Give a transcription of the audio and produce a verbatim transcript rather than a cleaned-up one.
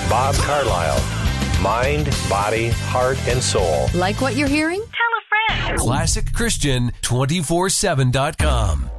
Bob Carlisle. Mind, body, heart, and soul. Like what you're hearing? Tell a friend. classic christian two four seven dot com.